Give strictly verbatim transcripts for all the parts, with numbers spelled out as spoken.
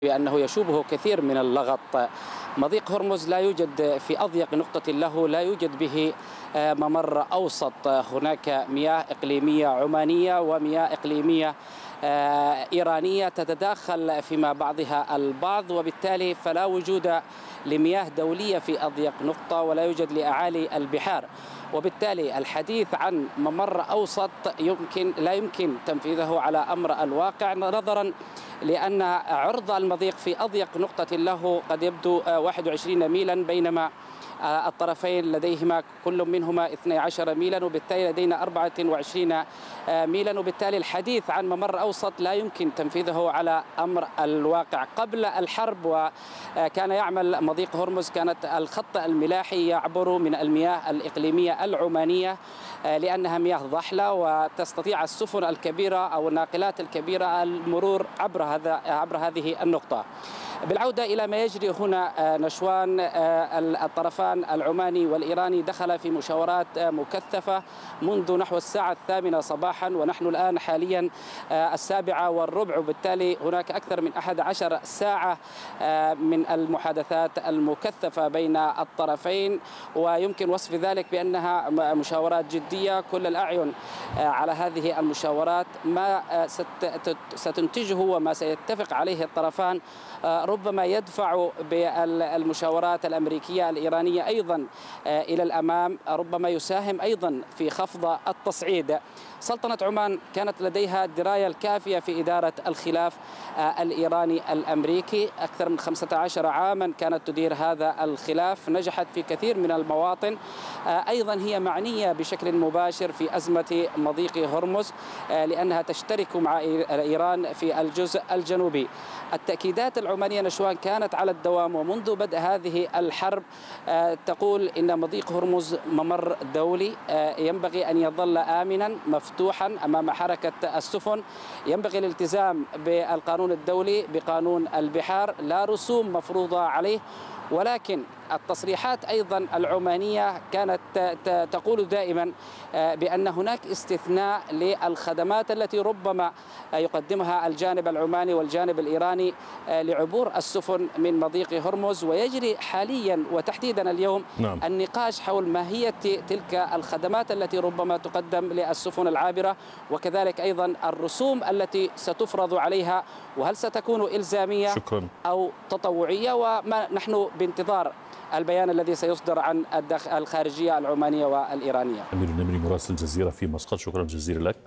بأنه يشوبه كثير من اللغط. مضيق هرمز لا يوجد في أضيق نقطة له، لا يوجد به ممر أوسط. هناك مياه إقليمية عمانية ومياه إقليمية إيرانية تتداخل فيما بعضها البعض، وبالتالي فلا وجود لمياه دولية في أضيق نقطة ولا يوجد لأعالي البحار، وبالتالي الحديث عن ممر أوسط يمكن لا يمكن تنفيذه على أمر الواقع، نظرا لأن عرض المضيق في أضيق نقطة له قد يبدو واحد وعشرين ميلا، بينما الطرفين لديهما كل منهما اثني عشر ميلا، وبالتالي لدينا أربعة وعشرين ميلا، وبالتالي الحديث عن ممر أوسط لا يمكن تنفيذه على أمر الواقع. قبل الحرب وكان يعمل مضيق هرمز، كانت الخط الملاحي يعبر من المياه الإقليمية العمانية لأنها مياه ضحلة وتستطيع السفن الكبيرة أو الناقلات الكبيرة المرور عبر هذا عبر هذه النقطة. بالعودة إلى ما يجري هنا نشوان، الطرفان العماني والإيراني دخل في مشاورات مكثفة منذ نحو الساعة الثامنة صباحا، ونحن الآن حاليا السابعة والربع، وبالتالي هناك أكثر من أحد عشر ساعة من المحادثات المكثفة بين الطرفين، ويمكن وصف ذلك بأنها مشاورات جدية. كل الأعين على هذه المشاورات، ما ستنتجه وما سيتفق عليه الطرفان ربما يدفع بالمشاورات الأمريكية الإيرانية أيضا إلى الأمام، ربما يساهم أيضا في خفض التصعيد. سلطنة عمان كانت لديها الدراية الكافية في إدارة الخلاف الإيراني الأمريكي، أكثر من خمسة عشر عاما كانت تدير هذا الخلاف، نجحت في كثير من المواطن. أيضا هي معنية بشكل مباشر في أزمة مضيق هرمز لأنها تشترك مع إيران في الجزء الجنوبي. التأكيدات العمانية نشوان كانت على الدوام، ومنذ بدء هذه الحرب تقول إن مضيق هرمز ممر دولي ينبغي أن يظل آمنا مفتوحا أمام حركة السفن، ينبغي الالتزام بالقانون الدولي بقانون البحار، لا رسوم مفروضة عليه. ولكن التصريحات أيضا العمانية كانت تقول دائما بأن هناك استثناء للخدمات التي ربما يقدمها الجانب العماني والجانب الإيراني لعبور السفن من مضيق هرمز، ويجري حاليا وتحديدا اليوم نعم. النقاش حول ماهية تلك الخدمات التي ربما تقدم للسفن العابرة، وكذلك أيضا الرسوم التي ستفرض عليها، وهل ستكون إلزامية شكرا. أو تطوعية. وما نحن بانتظار البيان الذي سيصدر عن الخارجية العمانية والإيرانية. أمير النمري مراسل الجزيرة في مسقط، شكرا جزيلا لك.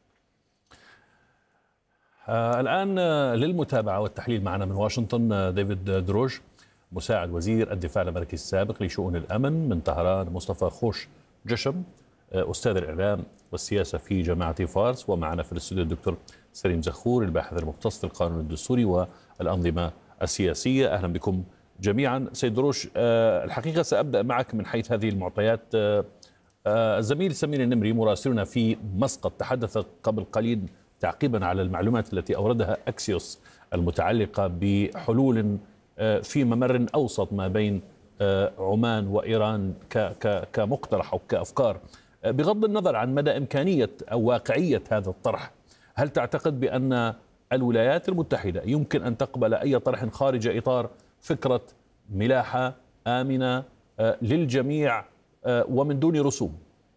آه الآن للمتابعة والتحليل معنا من واشنطن ديفيد دروج، مساعد وزير الدفاع الأمريكي السابق لشؤون الأمن. من طهران مصطفى خوش جشم، أستاذ الإعلام والسياسة في جامعة فارس، ومعنا في الاستوديو الدكتور سليم زخور، الباحث المختص في القانون الدستوري والأنظمة السياسية. أهلا بكم جميعا. سيد دروش، الحقيقة سأبدأ معك من حيث هذه المعطيات. الزميل سمير النمري مراسلنا في مسقط تحدث قبل قليل تعقيبا على المعلومات التي أوردها أكسيوس المتعلقة بحلول في ممر أوسط ما بين عمان وإيران كمقترح أو كأفكار. بغض النظر عن مدى إمكانية أو واقعية هذا الطرح، هل تعتقد بأن الولايات المتحدة يمكن أن تقبل أي طرح خارج إطار فكرة ملاحة آمنة للجميع ومن دون رسوم؟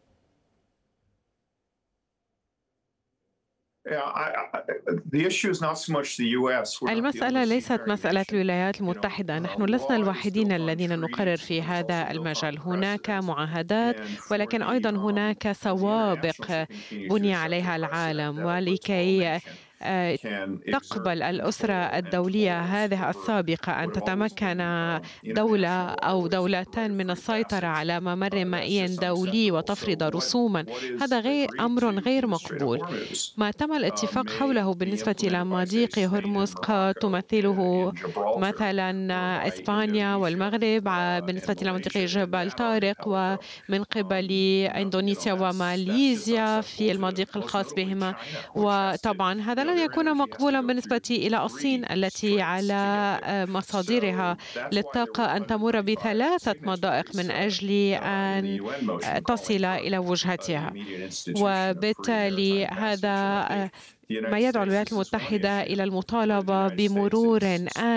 المسألة ليست مسألة الولايات المتحدة، نحن لسنا الوحيدين الذين نقرر في هذا المجال. هناك معاهدات، ولكن أيضا هناك سوابق بني عليها العالم، ولكي تقبل الأسرة الدولية هذه السابقة أن تتمكن دولة أو دولتان من السيطرة على ممر مائي دولي وتفرض رسوما، هذا غير أمر غير مقبول. ما تم الاتفاق حوله بالنسبة إلى مضيق هرمز قد تمثله مثلا إسبانيا والمغرب بالنسبة إلى منطقة جبل طارق، ومن قبل إندونيسيا وماليزيا في المضيق الخاص بهما. وطبعا هذا لن يكون مقبولا بالنسبة إلى الصين التي على مصادرها للطاقة أن تمر بثلاثة مضائق من أجل أن تصل إلى وجهتها. وبالتالي هذا ما يدعو الولايات المتحدة إلى المطالبة بمرور آمن